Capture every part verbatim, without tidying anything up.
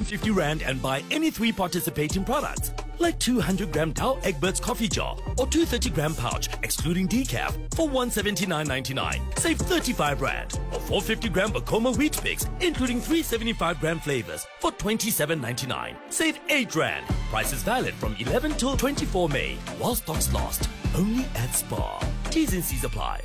fifty rand and buy any three participating products, like two hundred gram Dow Egberts coffee jar or two thirty gram pouch, excluding decaf, for one seventy-nine ninety-nine. Save thirty-five rand. Or four fifty gram Bacoma wheat picks, including three seventy-five gram flavors, for twenty-seven ninety-nine. Save eight rand. Price is valid from eleven till twenty-four May, while stocks last. Only at Spar. T's and C's apply.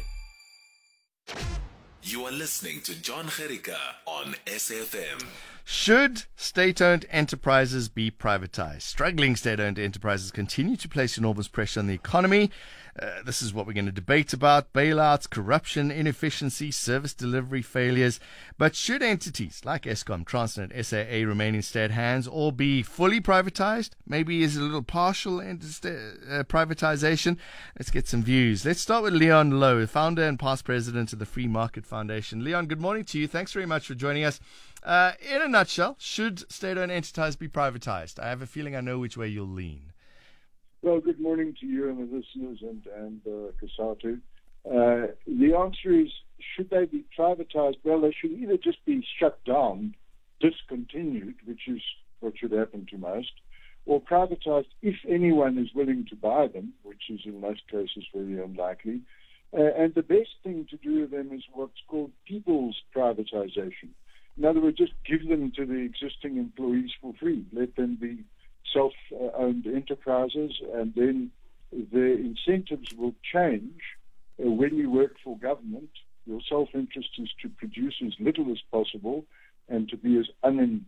You are listening to John Gericka on S F M. Should state-owned enterprises be privatized? Struggling state-owned enterprises continue to place enormous pressure on the economy. Uh, this is what we're going to debate about: bailouts, corruption, inefficiency, service delivery failures. But should entities like Eskom, Transnet, S A A remain in state hands or be fully privatized? Maybe is it a little partial uh, privatization? Let's get some views. Let's start with Leon Louw, founder and past president of the Free Market Foundation. Leon, good morning to you. Thanks very much for joining us. Uh, in a nutshell, should state-owned enterprises be privatized? I have a feeling I know which way you'll lean. Well, good morning to you and the listeners and, and uh, Kasatu. Uh, the answer is, should they be privatized? Well, they should either just be shut down, discontinued, which is what should happen to most, or privatized if anyone is willing to buy them, which is in most cases very unlikely. Uh, and the best thing to do with them is what's called people's privatization. In other words, just give them to the existing employees for free. Let them be self-owned enterprises, and then their incentives will change. Uh, when you work for government, your self-interest is to produce as little as possible and to be as uninventive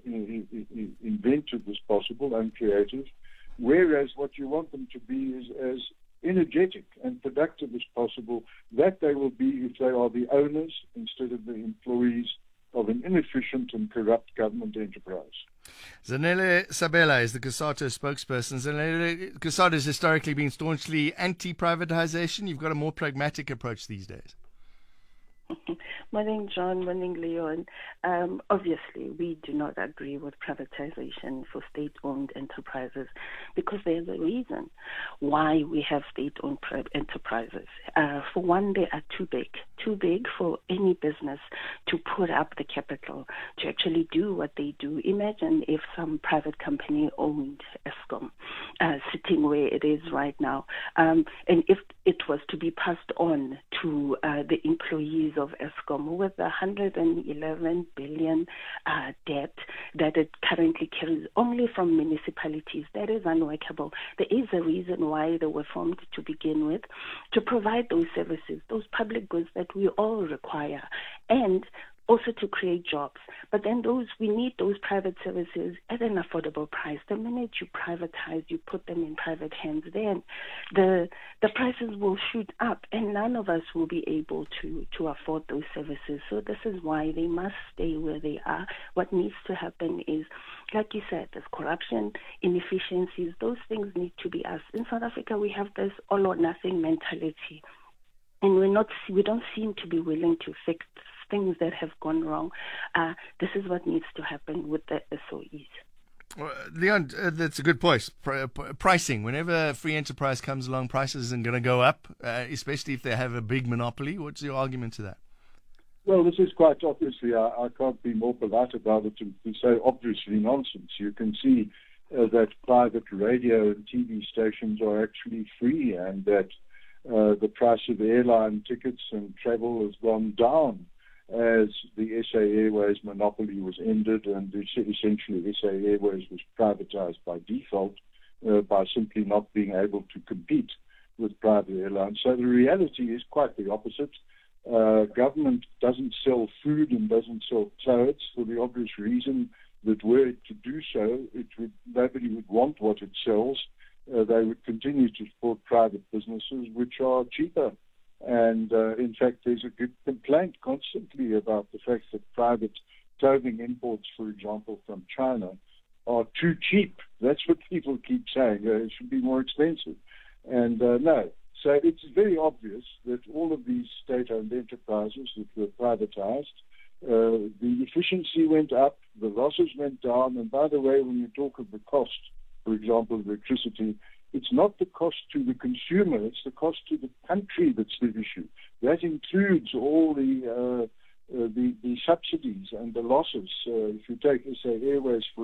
uh, as possible, uncreative, whereas what you want them to be is as energetic and productive as possible. That they will be if they are the owners instead of the employees of an inefficient and corrupt government enterprise. Zanele Sabela is the COSATU spokesperson. Zanele, COSATU has historically been staunchly anti-privatization. You've got a more pragmatic approach these days. Morning, John. Morning, Leon. Um, obviously, we do not agree with privatization for state-owned enterprises because there's a reason why we have state-owned enterprises. Uh, for one, they are too big, too big for any business to put up the capital to actually do what they do. Imagine if some private company owned Eskom, uh, sitting where it is right now, um, and if it was to be passed on to uh, the employees of Eskom with a one hundred eleven billion uh, debt that it currently carries only from municipalities. That is unworkable. There is a reason why they were formed to begin with, to provide those services, those public goods that we all require, and also to create jobs. But then those we need those private services at an affordable price. The minute you privatize, you put them in private hands, then the the prices will shoot up and none of us will be able to, to afford those services. So this is why they must stay where they are. What needs to happen is, like you said, there's corruption, inefficiencies, those things need to be asked. In South Africa, we have this all or nothing mentality. And we're not, we don't seem to be willing to fix things that have gone wrong. Uh, this is what needs to happen with the S O Es. Well, Leon, uh, that's a good point. Pr- pr- pricing. Whenever free enterprise comes along, prices are going to go up, uh, especially if they have a big monopoly. What's your argument to that? Well, this is quite obviously, I, I can't be more polite about it, to, to say obviously nonsense. You can see uh, that private radio and T V stations are actually free, and that uh, the price of airline tickets and travel has gone down as the S A Airways monopoly was ended, and essentially S A Airways was privatized by default uh, by simply not being able to compete with private airlines. So the reality is quite the opposite. Uh, government doesn't sell food and doesn't sell clothes for the obvious reason that were it to do so, it would, nobody would want what it sells. Uh, they would continue to support private businesses which are cheaper. And uh, in fact, there's a good complaint constantly about the fact that private clothing imports, for example, from China, are too cheap. That's what people keep saying. Uh, it should be more expensive. And uh, no. So it's very obvious that all of these state-owned enterprises that were privatized, uh, the efficiency went up, the losses went down. And by the way, when you talk of the cost, for example, of electricity, it's not the cost to the consumer, it's the cost to the country that's the issue. That includes all the uh, uh, the, the subsidies and the losses. Uh, if you take S A Airways, for